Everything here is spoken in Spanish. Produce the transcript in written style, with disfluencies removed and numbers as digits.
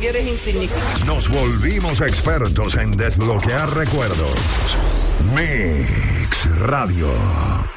que eres insignificante. Nos volvimos expertos en desbloquear recuerdos. Mix Radio.